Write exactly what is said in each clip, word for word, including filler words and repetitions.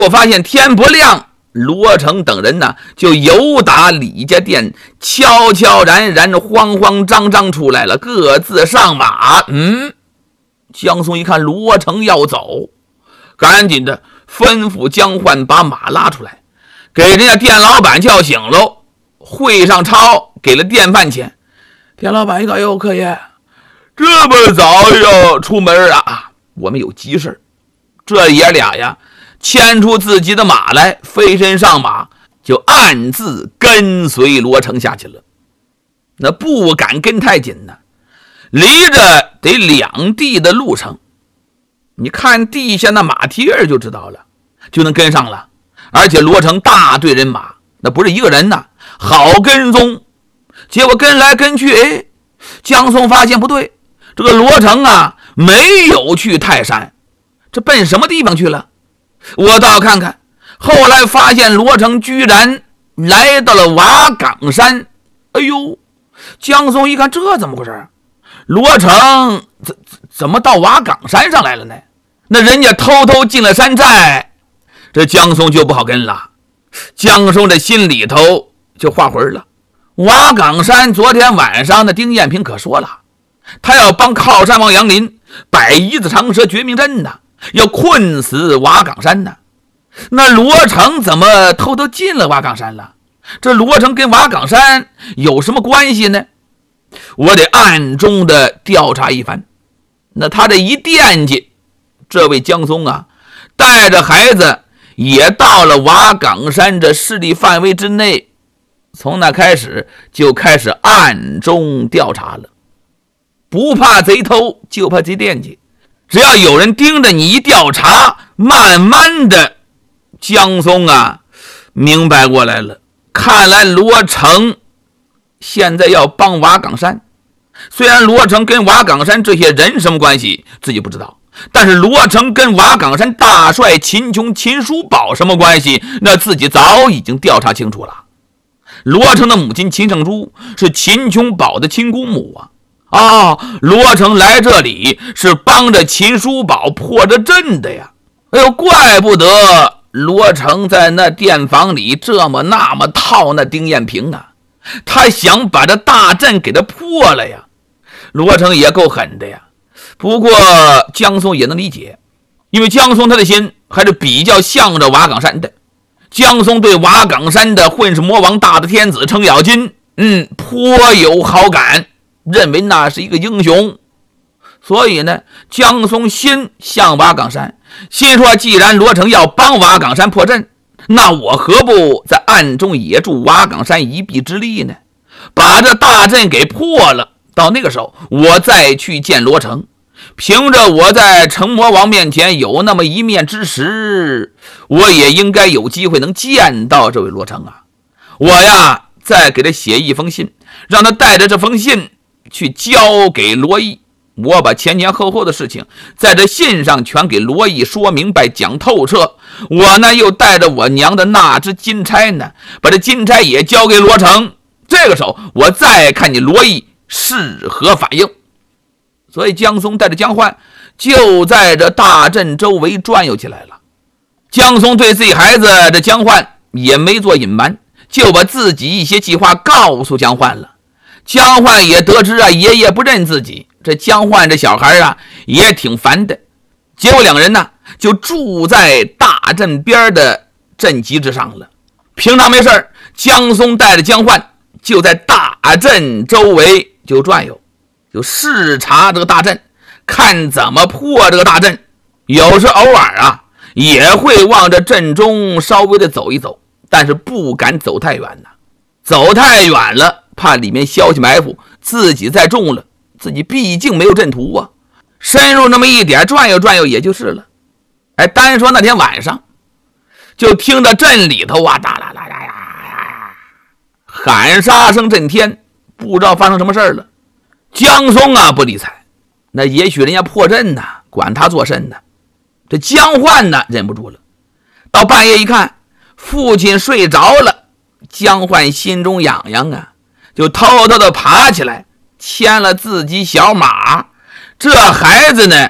我发现天不亮，罗成等人呢就由打李家店悄悄然然慌慌张张出来了，各自上马。嗯，江松一看罗成要走，赶紧的吩咐江焕把马拉出来，给人家店老板叫醒喽。会上抄给了店饭钱，店老板一看，哟，客爷这么早要出门啊？我们有急事。这爷俩呀牵出自己的马来，飞身上马，就暗自跟随罗成下去了。那不敢跟太紧呢，离着得两地的路程，你看地下那马蹄儿就知道了，就能跟上了。而且罗成大队人马，那不是一个人呐，好跟踪。结果跟来跟去，哎，江松发现不对，这个罗成啊没有去泰山，这奔什么地方去了？我倒看看，后来发现罗成居然来到了瓦岗山。哎呦，江松一看，这怎么回事？罗成怎怎么到瓦岗山上来了呢？那人家偷偷进了山寨，这江松就不好跟了。江松这心里头就画魂了。瓦岗山昨天晚上的丁艳平可说了，他要帮靠山王杨林摆一字长蛇绝命阵呢，要困死瓦岗山呢。那罗成怎么偷偷进了瓦岗山了？这罗成跟瓦岗山有什么关系呢？我得暗中的调查一番。那他这一惦记，这位江松啊带着孩子也到了瓦岗山这势力范围之内，从那开始就开始暗中调查了。不怕贼偷，就怕贼惦记。只要有人盯着你一调查，慢慢的江松啊明白过来了，看来罗成现在要帮瓦岗山。虽然罗成跟瓦岗山这些人什么关系自己不知道，但是罗成跟瓦岗山大帅秦琼秦叔宝什么关系，那自己早已经调查清楚了。罗成的母亲秦胜珠是秦琼宝的亲姑母啊。哦，罗成来这里是帮着秦叔宝破着阵的呀。哎呦，怪不得罗成在那店房里这么那么套那丁艳平啊，他想把这大阵给他破了呀。罗成也够狠的呀。不过江松也能理解，因为江松他的心还是比较向着瓦岗山的。江松对瓦岗山的混世魔王大的天子程咬金嗯颇有好感，认为那是一个英雄。所以呢，江松心向瓦岗山，心说既然罗成要帮瓦岗山破阵，那我何不在暗中也助瓦岗山一臂之力呢？把这大阵给破了，到那个时候我再去见罗成，凭着我在成魔王面前有那么一面之实，我也应该有机会能见到这位罗成啊。我呀再给他写一封信，让他带着这封信去交给罗毅。我把前前后后的事情在这信上全给罗毅说明白讲透彻。我呢又带着我娘的那只金钗呢，把这金钗也交给罗成。这个时候我再看你罗毅是何反应。所以江松带着江焕就在这大阵周围转悠起来了。江松对自己孩子这江焕也没做隐瞒，就把自己一些计划告诉江焕了。江焕也得知啊爷爷不认自己，这江焕这小孩啊也挺烦的。结果两人呢就住在大阵边的阵基之上了。平常没事，江松带着江焕就在大阵周围就转悠，就视察这个大阵，看怎么破这个大阵。有时偶尔啊也会往这阵中稍微的走一走，但是不敢走太远呢。走太远了怕里面消息埋伏，自己再中了，自己毕竟没有阵图啊。深入那么一点转悠转悠也就是了。哎，单说那天晚上就听到阵里头啊哒啦啦啦呀喊杀声震天，不知道发生什么事了。江松啊不理睬，那也许人家破阵呢，管他做甚呢。这江焕呢忍不住了，到半夜一看父亲睡着了，江焕心中痒痒啊，就偷偷的爬起来牵了自己小马。这孩子呢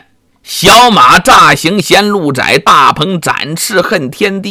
小马乍行嫌路窄，大鹏展翅恨天地。